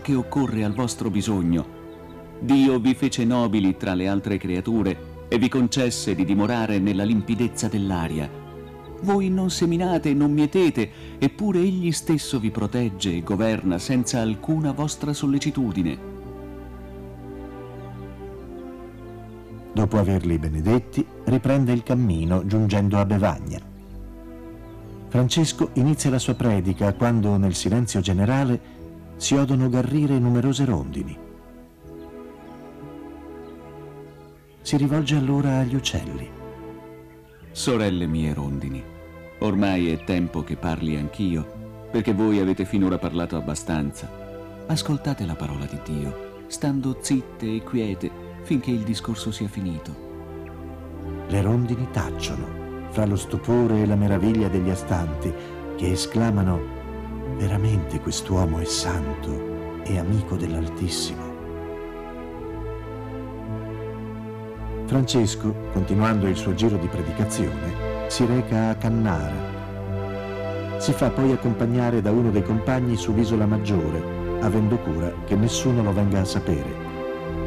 che occorre al vostro bisogno. Dio vi fece nobili tra le altre creature e vi concesse di dimorare nella limpidezza dell'aria. Voi non seminate e non mietete, eppure Egli stesso vi protegge e governa senza alcuna vostra sollecitudine. Dopo averli benedetti, riprende il cammino giungendo a Bevagna. Francesco inizia la sua predica quando nel silenzio generale si odono garrire numerose rondini. Si rivolge allora agli uccelli. Sorelle mie rondini, ormai è tempo che parli anch'io, perché voi avete finora parlato abbastanza. Ascoltate la parola di Dio, stando zitte e quiete finché il discorso sia finito. Le rondini tacciono, fra lo stupore e la meraviglia degli astanti, che esclamano: veramente quest'uomo è santo e amico dell'Altissimo. Francesco, continuando il suo giro di predicazione, si reca a Cannara. Si fa poi accompagnare da uno dei compagni sull'isola maggiore, avendo cura che nessuno lo venga a sapere.